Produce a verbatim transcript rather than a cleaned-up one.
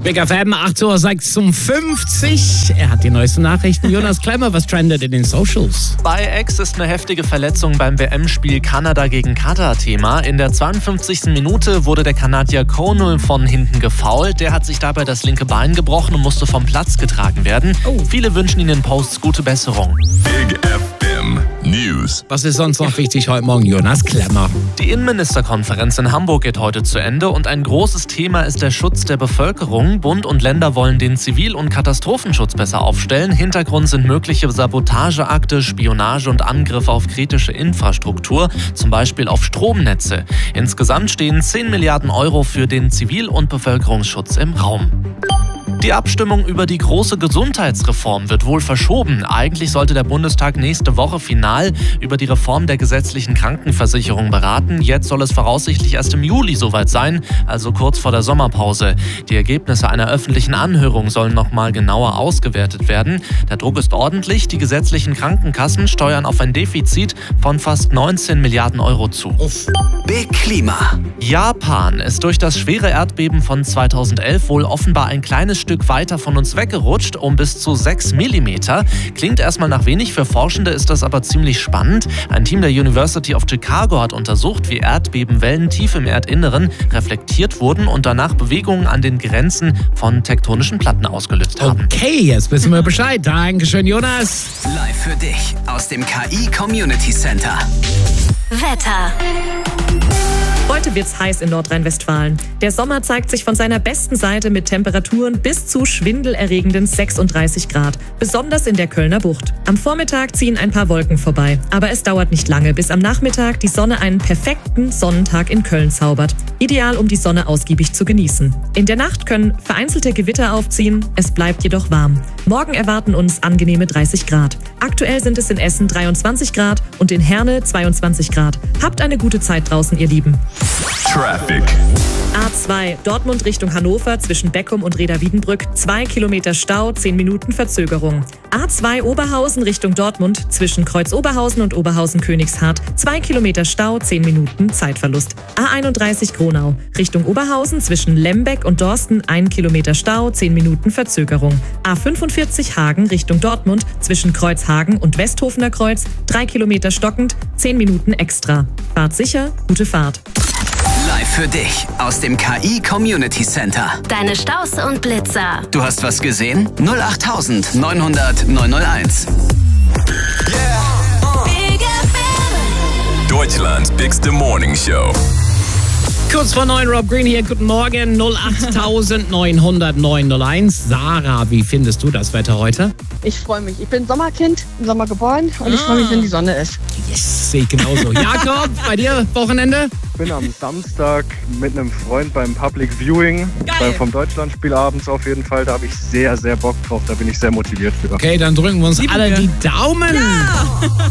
Big F M, acht Uhr sechsundfünfzig. Er hat die neuesten Nachrichten. Jonas Klemmer, was trendet in den Socials? Bei Ex ist eine heftige Verletzung beim W M-Spiel Kanada gegen Katar Thema. In der zweiundfünfzigsten Minute wurde der Kanadier Connell von hinten gefoult. Der hat sich dabei das linke Bein gebrochen und musste vom Platz getragen werden. Oh. Viele wünschen ihn in Posts gute Besserung. Big F M News. Was ist sonst noch wichtig heute Morgen, Jonas Klemmer? Die Innenministerkonferenz in Hamburg geht heute zu Ende und ein großes Thema ist der Schutz der Bevölkerung. Bund und Länder wollen den Zivil- und Katastrophenschutz besser aufstellen. Hintergrund sind mögliche Sabotageakte, Spionage und Angriffe auf kritische Infrastruktur, zum Beispiel auf Stromnetze. Insgesamt stehen zehn Milliarden Euro für den Zivil- und Bevölkerungsschutz im Raum. Die Abstimmung über die große Gesundheitsreform wird wohl verschoben. Eigentlich sollte der Bundestag nächste Woche final über die Reform der gesetzlichen Krankenversicherung beraten. Jetzt soll es voraussichtlich erst im Juli soweit sein, also kurz vor der Sommerpause. Die Ergebnisse einer öffentlichen Anhörung sollen nochmal genauer ausgewertet werden. Der Druck ist ordentlich. Die gesetzlichen Krankenkassen steuern auf ein Defizit von fast neunzehn Milliarden Euro zu. Big Klima. Japan ist durch das schwere Erdbeben von zweitausendelf wohl offenbar ein kleines Stück weiter von uns weggerutscht, um bis zu sechs Millimeter. Klingt erstmal nach wenig, für Forschende ist das aber ziemlich spannend. Ein Team der University of Chicago hat untersucht, wie Erdbebenwellen tief im Erdinneren reflektiert wurden und danach Bewegungen an den Grenzen von tektonischen Platten ausgelöst haben. Okay, jetzt wissen wir Bescheid. Dankeschön, Jonas. Live für dich aus dem K I Community Center. Wetter. Heute wird's heiß in Nordrhein-Westfalen. Der Sommer zeigt sich von seiner besten Seite mit Temperaturen bis zu schwindelerregenden sechsunddreißig Grad, besonders in der Kölner Bucht. Am Vormittag ziehen ein paar Wolken vorbei, aber es dauert nicht lange, bis am Nachmittag die Sonne einen perfekten Sonnentag in Köln zaubert. Ideal, um die Sonne ausgiebig zu genießen. In der Nacht können vereinzelte Gewitter aufziehen, es bleibt jedoch warm. Morgen erwarten uns angenehme dreißig Grad. Aktuell sind es in Essen dreiundzwanzig Grad und in Herne zweiundzwanzig Grad. Habt eine gute Zeit draußen, ihr Lieben. Traffic. A zwei, Dortmund Richtung Hannover zwischen Beckum und Reda-Wiedenbrück, zwei Kilometer Stau, zehn Minuten Verzögerung. A zwei, Oberhausen Richtung Dortmund zwischen Kreuz Oberhausen und Oberhausen-Königshardt, zwei Kilometer Stau, zehn Minuten Zeitverlust. A einunddreißig, Gronau Richtung Oberhausen zwischen Lembeck und Dorsten, ein Kilometer Stau, zehn Minuten Verzögerung. A fünfundvierzig, Hagen Richtung Dortmund zwischen Kreuzhagen und Westhofener Kreuz, drei Kilometer stockend, zehn Minuten extra. Fahrt sicher, gute Fahrt. Live für dich aus dem K I Community Center. Deine Staus und Blitzer. Du hast was gesehen? null acht neunhundert neunhunderteins. Yeah. Big F M. Deutschlands bigste Morning Show. Kurz vor neun, Rob Green hier. Guten Morgen, null acht neunhundert neunhunderteins. Sarah, wie findest du das Wetter heute? Ich freue mich. Ich bin Sommerkind, im Sommer geboren und ah. ich freue mich, wenn die Sonne ist. Yes, sehe ich genauso. Jakob, bei dir Wochenende? Ich bin am Samstag mit einem Freund beim Public Viewing, beim vom Deutschlandspiel abends auf jeden Fall. Da habe ich sehr, sehr Bock drauf. Da bin ich sehr motiviert für. Okay, dann drücken wir uns Liebe alle die Daumen. Ja.